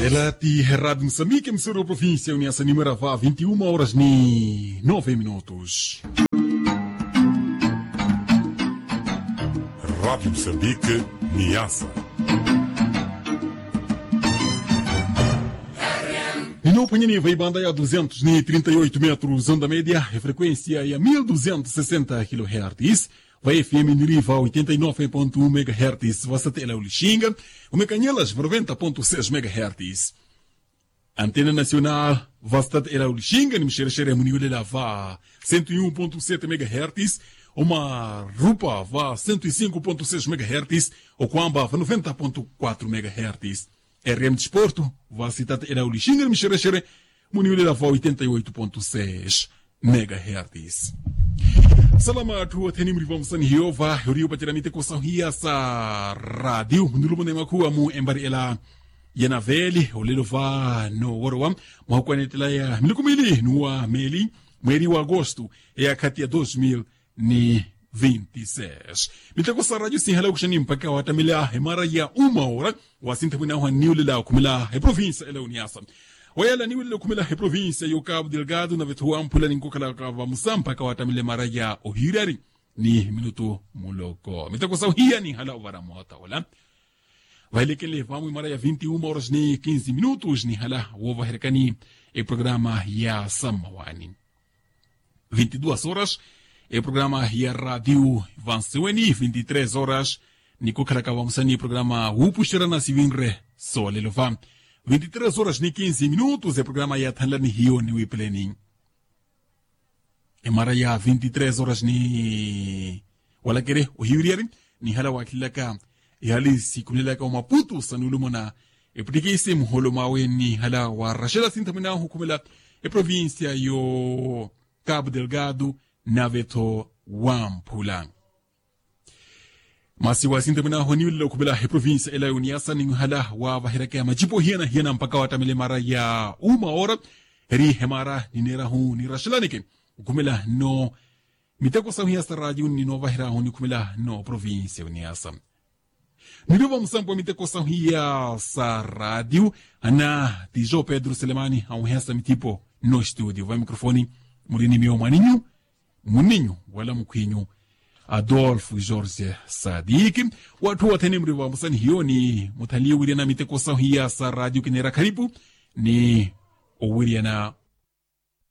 Ela ti Rádio Moçambique, emissora da província, Uniaça número 21 horas e 9 minutos. Rádio Moçambique, Niassa. E no Panhini vai banda a 238 metros, onda média, a frequência a 1260 kHz. Vai FM Niriva 89.1 MHz, Vasta Tela Ulixinga, o Mecanhelas 90.6 MHz. Antena Nacional, Vasta Tela Ulixinga, Nimxerexere Muniule Lava 101.7 MHz, uma Rupa va 105.6 MHz, o Quamba 90.4 MHz. RM Desporto, Vasta Tela Ulixinga, Nimxerexere Muniule Lava 88.6 MHz. Salama tu ateni mrivamo sani hiova huriu patirani te kosa hia sa radio ndulumo ne maku amu embari ela yana veli olelo va no warwam mahukwane tela ya milikumili nuwa meli mweri wa agosto ya kati ya 2026 mite kosa radio si hala kushani mpaka watamila hemara ya hora wasinta muna wa niulela kumila he province ela uniasa wayala ni wile kumela he province yo Cabo Delgado na vetu ampula ni nkokala kava musampa ka watamile maraja ohirari ni minuto muloko mitako sawhia ni hala wara mota wala wale kele vamu maraja 21 horas ni 15 minutos ni hala wova herkani e programa ya samawani 22 horas e programa ya radio vanseweni 23 horas ni kokala kava musani programa upushira na sivinre solelo vam 23 horas ni 15 minutos e programa ya tanlani hiyo ni wiplening. E mara ya 23 horas ni wala kere o hiwiriari ni hala wakilaka e hali sikunilaka o Maputo sanulumona e putike muholo mawe ni hala wa Rashela sintamina hukumela e provincia yo Cabo Delgado na veto Wampula. Masi wasinta muna honi wile kubila he province ela uniasa ni hala wa vahirake ya majipo hiena mpaka watamile mara ya hora heri hemara ninera hu ni rashilanike kumila no mitako sawia sa radio ni no vahira hu ni kumila no province uniasa niliva msampo mitako sawia sa radio ana Tijo Pedro Selemani au hasa mitipo no studio va mikrofoni murini mio muninyu wala mkwinyu Adolfo Jorge Sadiki watu watene mriwa musani hiyo ni mutalii wiriana miteko sahia sa radio kinera karibu ni owiriana